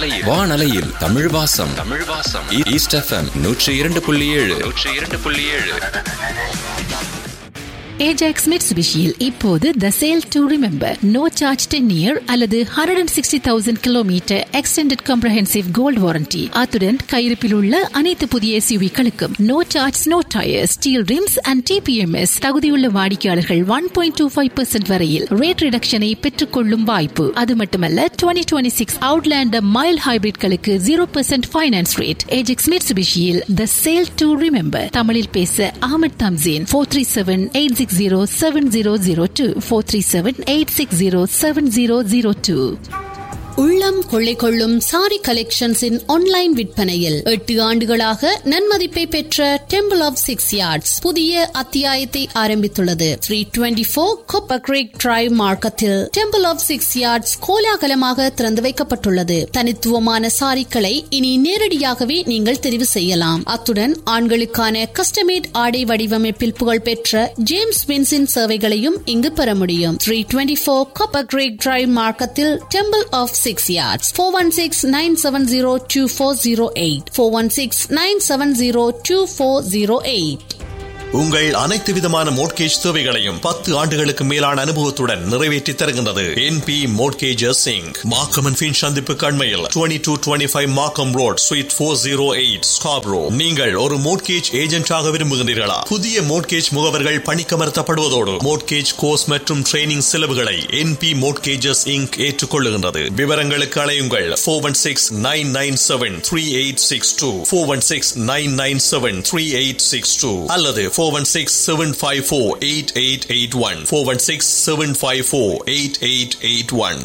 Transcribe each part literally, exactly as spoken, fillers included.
வானலையில் வானலையில் தமிழ் வாசம் தமிழ் வாசம் ஈஸ்ட் எஃப்எம் நூற்றி இரண்டு புள்ளி ஏழு நூற்றி இரண்டு புள்ளி ஏழு. ஏஜாக்ஸ் மிட்சுபிஷியில் இப்போது த sale to remember no charge ten year அல்லது hundred and sixty thousand kilometre extended comprehensive gold warranty. அத்துடன் கையிருப்பில் உள்ள அனைத்து புதிய எஸ்யூவிகளுக்கும் no charge no tyre steel rims and DBMS. தகுதியுள்ள வாடிக்கையாளர்கள் one point two five percent வரையில் ரேட் ரிடக்ஷனை பெற்றுக் கொள்ளும் வாய்ப்பு. அது மட்டுமல்ல twenty twenty six Outlander mile ஹைபிரிட்களுக்கு zero percent finance rate. Ajax மிட்சுபிஷியில் the sale to remember. தமிழில் பேச Ahmed Thamseen. Four three seven eight six zero seven zero zero two four three seven eight six zero seven zero zero two. உள்ளம் கொள்ளை கொள்ளும் sorry கலெக்ஷன்ஸின் online விற்பனையில் எட்டு ஆண்டுகளாக நன்மதிப்பை பெற்ற டெம்பிள் ஆஃப் சிக்ஸ் யார்ட்ஸ் புதிய அத்தியாயத்தை ஆரம்பித்துள்ளது. Three twenty four copper Greek drive மார்க்கத்தில் டெம்பிள் ஆஃப் சிக்ஸ் யார்ட்ஸ் கோலாகலமாக திறந்து வைக்கப்பட்டுள்ளது. தனித்துவமான சாரிக்களை இனி நேரடியாகவே நீங்கள் தெரிவு செய்யலாம். அத்துடன் ஆண்களுக்கான கஸ்டமேட் ஆடை வடிவமைப்பில் புகழ்பெற்ற ஜேம்ஸ் வின்ஸின் சேவைகளையும் இங்கு பெற முடியும். Three twenty four copper Greek drive மார்க்கத்தில் temple of six yards. four one six nine seven zero two four zero eight four one six nine seven zero two four zero eight. உங்கள் அனைத்து விதமான mortgage தேவைகளையும் பத்து ஆண்டுகளுக்கு மேலான அனுபவத்துடன் நிறைவேற்றி தருகின்றது NP mortgages Singh. Markham and fin சந்திப்பு கண்மையில் டுவெண்ட்டி டூ டுவெண்ட்டி ஃபைவ் மார்க்கம் road sweet four zero eight Scarborough. நீங்கள் ஒரு மோட்கேஜ் ஏஜென்டாக விரும்புகின்றீர்களா? புதிய மோட்கேஜ் முகவர்கள் பணிக்கமர்த்தப்படுவதோடு மோட்கேஜ் கோர்ஸ் மற்றும் ட்ரைனிங் செலவுகளை என்பி மோட்கேஜஸ் இங்க் ஏற்றுக்கொள்ளுகின்றது. விவரங்களுக்கு அழையுங்கள் four one six nine nine seven three eight six two four one six nine nine seven three eight six two அல்லது four one six seven five four eight eight eight one four one six seven five four eight eight eight one.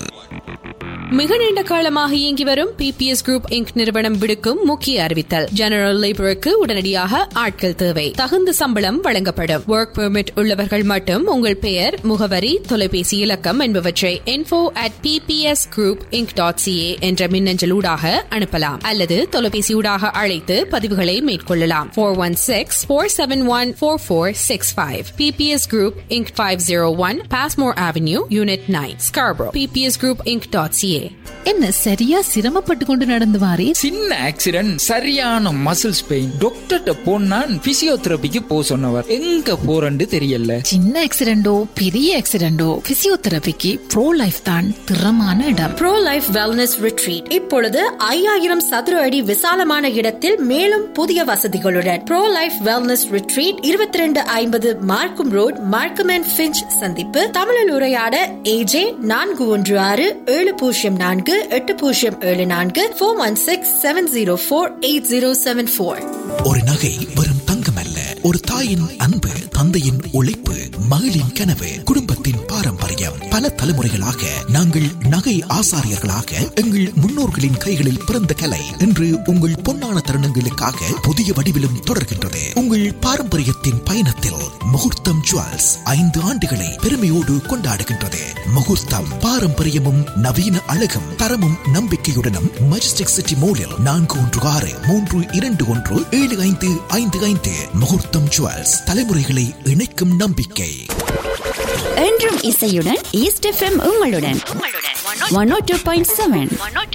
மிக நீண்ட காலமாக இயங்கி வரும் PBS group Inc நிறுவனம் விடுக்கும் முக்கிய அறிவித்தல். ஜெனரல் லேபருக்கு உடனடியாக ஆட்கள் தேவை. தகுந்த சம்பளம் வழங்கப்படும். ஒர்க் பெர்மிட் உள்ளவர்கள் மட்டும் உங்கள் பெயர், முகவரி, தொலைபேசி இலக்கம் என்பவற்றை info at ppsgroupinc dot ca என்ற மின்னஞ்சல் ஊடாக அனுப்பலாம் அல்லது தொலைபேசி ஊடாக அழைத்து பதிவுகளை மேற்கொள்ளலாம். four one six four seven one four four six five P P S Group Incorporated five oh one Passmore Avenue Unit nine Scarborough P P S Group Inc dot c a. என்ன சரியா சிரமப்பட்டு கொண்டு நடந்து வாரே? சின்ன accident, சரியான muscles pain. டாக்டர்ட்ட போனான் பிசியோதெரபிக்கு போ சொன்னவர். எங்க போறன்னு தெரியல. சின்ன ஆக்சிடென்டோ பெரிய ஆக்சிடென்டோ பிசியோதெரபிக்கு ப்ரோ லைஃப் தான் திறமான இடம். ப்ரோ லைஃப் வெல்னஸ் ரிட்ரீட் இப்பொழுது ஐயாயிரம் சதுர அடி விசாலமான இடத்தில் மேலும் புதிய வசதிகளுடன் ப்ரோ லைஃப் வெல்னஸ் ரிட்ரீட் இருபத்தி ரெண்டு ஐம்பது மார்க்கம் ரோட், மார்க்கம் அண்ட் ஃபிஞ்ச் சந்திப்பு. தமிழில் உரையாட ஏஜே நான்கு ஒன்று ஆறு ஏழு பூஜ்ஜியம் நான்கு எட்டு பூஜ்ஜியம் ஏழு நான்கு four one six seven zero four eight zero seven four. ஒரு நகை வெறும் தங்கம் அல்ல, ஒரு தாயின் அன்பு, தந்தையின் உழைப்பு, மகளின் கனவு, குடும்பத்தின் பாரம்பரியம். பல தலைமுறைகளாக நாங்கள் நகை ஆசாரியர்களாக எங்கள் முன்னோர்களின் கைகளில் பிறந்த கலை இன்று உங்கள் பொன்னான தருணங்களுக்காக புதிய வடிவிலும் தொடர்கின்றது. உங்கள் பாரம்பரியத்தின் பயணத்தில் முகூர்த்தம் ஜுவல்ஸ் ஐந்து ஆண்டுகளை பெருமையோடு கொண்டாடுகின்றது. முகூர்த்தம் பாரம்பரியமும் நவீன அழகும் தரமும் நம்பிக்கையுடனும் மஜஸ்டிக் சிட்டி மோலில் நான்கு ஒன்று ஆறு மூன்று இரண்டு ஒன்று ஏழு ஐந்து ஐந்து ஐந்து. முகூர்த்தம் ஜுவல்ஸ், தலைமுறைகளை இணைக்கும் நம்பிக்கை. என்றும் இசையுடன் ஈஸ்ட் எஃப்எம் உங்களுடன் ஒன் ஓ டூ பாயிண்ட் செவன்.